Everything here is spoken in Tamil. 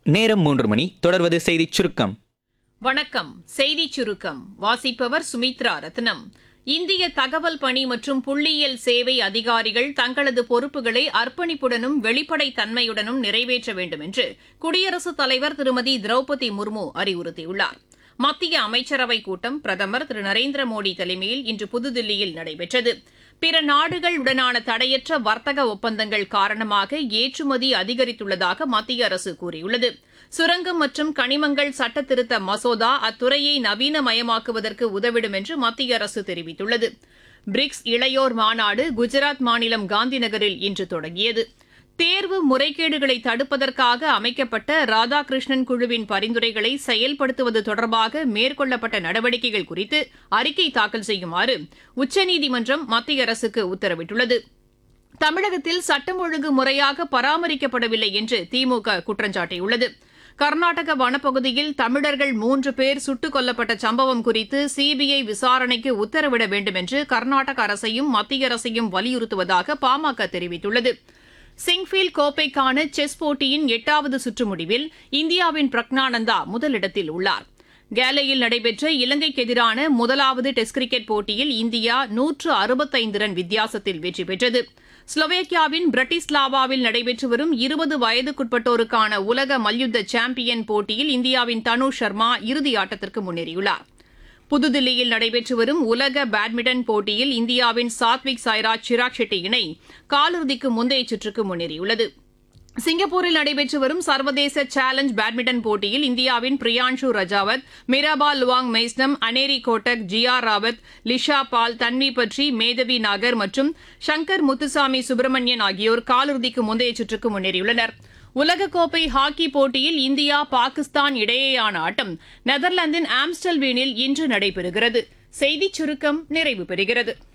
நேரம் 3 மணி. தொடர்வது செய்திச் சுருக்கம். வணக்கம். செய்திச் சுருக்கம் வாசிப்பவர் சுமித்ரா ரத்னம். இந்திய தகவல் பணி மற்றும் புள்ளியியல் சேவை அதிகாரிகள் தங்களது பொறுப்புகளை அர்ப்பணிப்புடனும் வெளிப்படைத் தன்மையுடனும் நிறைவேற்ற வேண்டும் என்று குடியரசுத் தலைவர் திருமதி திரௌபதி முர்மு அறிவுறுத்தியுள்ளார். மத்திய அமைச்சரவைக் கூட்டம் பிரதமர் திரு நரேந்திர மோடி தலைமையில் இன்று புதுதில்லியில் நடைபெற்றது. பிற நாடுகளுடனான தடையற்ற வர்த்தக ஒப்பந்தங்கள் காரணமாக ஏற்றுமதி அதிகரித்துள்ளதாக மத்திய அரசு கூறியுள்ளது. சுரங்கம் மற்றும் கனிமங்கள் சட்டத்திருத்த மசோதா அத்துறையை நவீனமயமாக்குவதற்கு உதவிடும் என்று மத்திய அரசு தெரிவித்துள்ளது. பிரிக்ஸ் இளையோர் மாநாடு குஜராத் மாநிலம் காந்திநகரில் இன்று தொடங்கியது. தேர்வு முறைகேடுகளை தடுப்பதற்காக அமைக்கப்பட்ட ராதாகிருஷ்ணன் குழுவின் பரிந்துரைகளை செயல்படுத்துவது தொடர்பாக மேற்கொள்ளப்பட்ட நடவடிக்கைகள் குறித்து அறிக்கை தாக்கல் செய்யுமாறு உச்சநீதிமன்றம் மத்திய அரசுக்கு உத்தரவிட்டுள்ளது. தமிழகத்தில் சட்டம் ஒழுங்கு முறையாக பராமரிக்கப்படவில்லை என்று திமுக குற்றம் சாட்டியுள்ளது. கர்நாடக வனப்பகுதியில் தமிழர்கள் 3 பேர் சுட்டுக் கொல்லப்பட்ட சம்பவம் குறித்து சிபிஐ விசாரணைக்கு உத்தரவிட வேண்டும் என்று கர்நாடக அரசையும் மத்திய அரசையும் வலியுறுத்துவதாக பாமக தெரிவித்துள்ளது. சிங்ஃபீல்ட் கோப்பைக்கான செஸ் போட்டியின் 8வது சுற்று முடிவில் இந்தியாவின் பிரக்னானந்தா முதலிடத்தில் உள்ளார். கேலையில் நடைபெற்ற இலங்கைக்கு எதிரான முதலாவது டெஸ்ட் கிரிக்கெட் போட்டியில் இந்தியா 165 ரன் வித்தியாசத்தில் வெற்றி பெற்றது. ஸ்லோவேக்கியாவின் பிரட்டிஸ்லாவாவில் நடைபெற்று வரும் 20 வயதுக்குட்பட்டோருக்கான உலக மல்யுத்த சாம்பியன் போட்டியில் இந்தியாவின் தனு சர்மா இறுதியாட்டத்திற்கு முன்னேறியுள்ளார். புதுதில்லியில் நடைபெற்று வரும் உலக பேட்மிண்டன் போட்டியில் இந்தியாவின் சாத்விக் சாய்ராஜ் சிராக் ஷெட்டி இணை காலிறுதிக்கு முந்தைய சுற்றுக்கு முன்னேறியுள்ளது. சிங்கப்பூரில் நடைபெற்று வரும் சர்வதேச சேலஞ்ச் பேட்மிண்டன் போட்டியில் இந்தியாவின் பிரியான்ஷு ரஜாவத், மிராபா லுவாங் மெய்ஸ்னம், அனேரி கோட்டக், ஜியா ராவத், லிஷா பால், தன்வி பட்ரி, மேதவி நாகர் மற்றும் சங்கர் முத்துசாமி சுப்பிரமணியன் ஆகியோர் காலிறுதிக்கு முந்தைய சுற்றுக்கு முன்னேறியுள்ளனர். உலகக்கோப்பை ஹாக்கி போட்டியில் இந்தியா பாகிஸ்தான் இடையேயான ஆட்டம் நெதர்லாந்தின் ஆம்ஸ்டல்வீனில் இன்று நடைபெறுகிறது. செய்திச் சுருக்கம் நிறைவு பெறுகிறது.